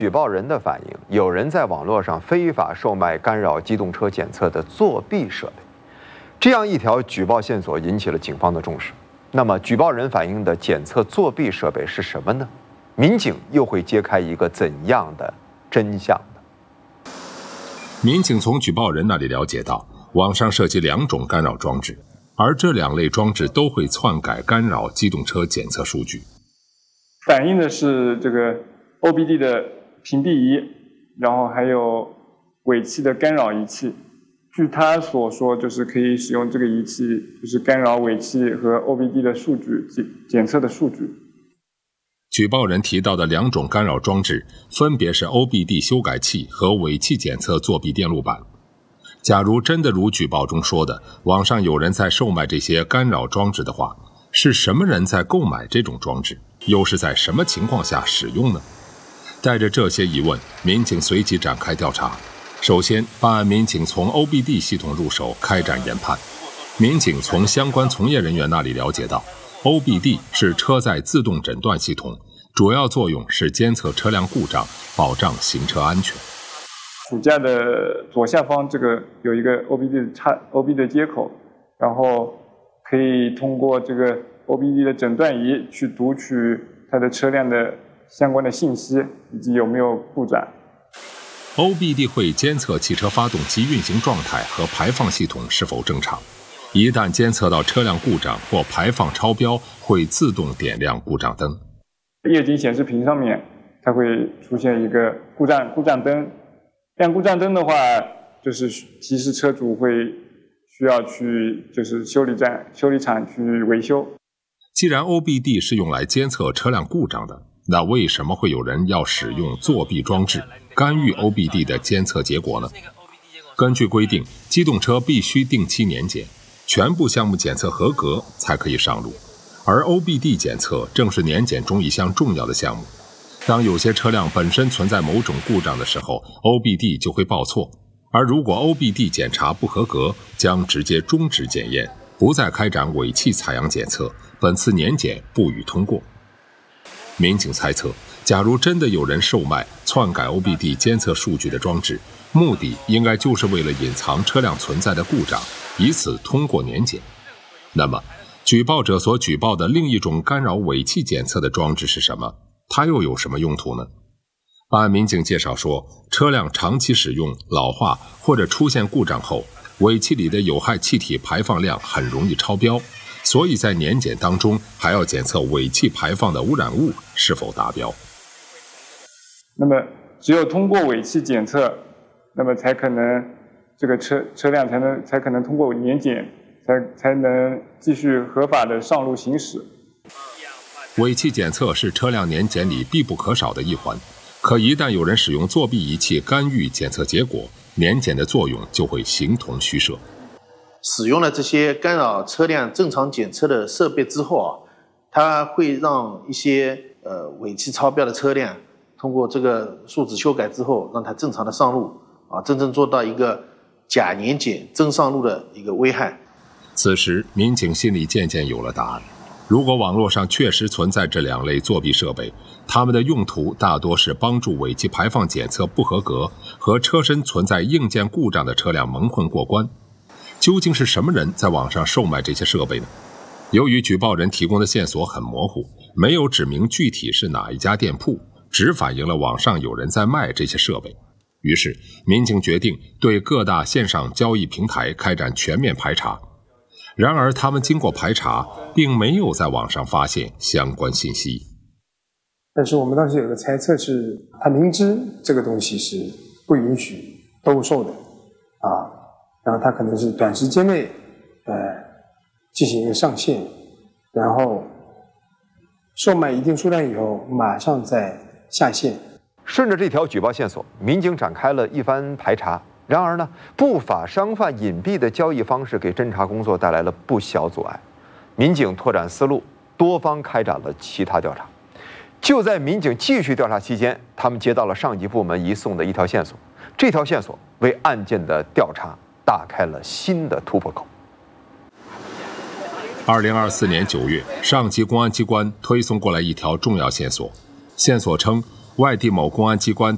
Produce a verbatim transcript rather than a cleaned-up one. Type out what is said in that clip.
举报人的反映，有人在网络上非法售卖干扰机动车检测的作弊设备。这样一条举报线索引起了警方的重视。那么，举报人反映的检测作弊设备是什么呢？民警又会揭开一个怎样的真相呢？ 民警从举报人那里了解到，网上涉及两种干扰装置，而这两类装置都会篡改干扰机动车检测数据。 反映的是这个 O B D 的屏蔽仪，然后还有尾气的干扰仪器。据他所说，就是可以使用这个仪器，就是干扰尾气和 O B D 的数据检测的数据。 举报人提到的两种干扰装置，分别是 O B D 修改器和尾气检测作弊电路板。假如真的如举报中说的，网上有人在售卖这些干扰装置的话，是什么人在购买这种装置？又是在什么情况下使用呢？带着这些疑问，民警随即展开调查。首先，办案民警从 O B D 系统入手开展研判。民警从相关从业人员那里了解到， O B D 是车载自动诊断系统，主要作用是监测车辆故障，保障行车安全。 主驾的左下方这个有一个 O B D 的插 O B D 的接口，然后可以通过这个 O B D 的诊断仪去读取它的车辆的相关的信息以及有没有故障。 O B D 会监测汽车发动机运行状态和排放系统是否正常，一旦监测到车辆故障或排放超标，会自动点亮故障灯。 液晶显示屏上面它会出现一个故障故障灯，亮故障灯的话，就是提示车主会需要去就是修理站、修理厂去维修。 既然 O B D 是用来监测车辆故障的，那为什么会有人要使用作弊装置干预 O B D 的监测结果呢？根据规定，机动车必须定期年检，全部项目检测合格才可以上路。而 O B D 检测正是年检中一项重要的项目。当有些车辆本身存在某种故障的时候， O B D 就会报错，而如果 O B D 检查不合格，将直接终止检验，不再开展尾气采样检测，本次年检不予通过。民警猜测，假如真的有人售卖篡改 O B D 监测数据的装置，目的应该就是为了隐藏车辆存在的故障，以此通过年检。那么，举报者所举报的另一种干扰尾气检测的装置是什么？它又有什么用途呢？办案民警介绍说，车辆长期使用、老化或者出现故障后，尾气里的有害气体排放量很容易超标，所以在年检当中还要检测尾气排放的污染物是否达标。 那么只有通过尾气检测，那么才可能这个车车辆才能才可能通过年检，才才能继续合法的上路行驶。 尾气检测是车辆年检里必不可少的一环，可一旦有人使用作弊仪器干预检测结果，年检的作用就会形同虚设。 使用了这些干扰车辆正常检测的设备之后啊，它会让一些呃尾气超标的车辆通过这个数值修改之后，让它正常的上路啊，真正做到一个假年检真上路的一个危害。 此时，民警心里渐渐有了答案。如果网络上确实存在这两类作弊设备，它们的用途大多是帮助尾气排放检测不合格和车身存在硬件故障的车辆蒙混过关。究竟是什么人在网上售卖这些设备呢？由于举报人提供的线索很模糊，没有指明具体是哪一家店铺，只反映了网上有人在卖这些设备。于是，民警决定对各大线上交易平台开展全面排查。然而，他们经过排查，并没有在网上发现相关信息。 但是我们当时有个猜测是，他明知这个东西是不允许兜售的啊，然后他可能是短时间内呃进行一个上线，然后售卖一定数量以后，马上再下线。 顺着这条举报线索，民警展开了一番排查。然而呢，不法商贩隐蔽的交易方式给侦查工作带来了不小阻碍。民警拓展思路，多方开展了其他调查。就在民警继续调查期间，他们接到了上级部门移送的一条线索，这条线索为案件的调查打开了新的突破口。 二零二四年九月，上级公安机关推送过来一条重要线索。线索称，外地某公安机关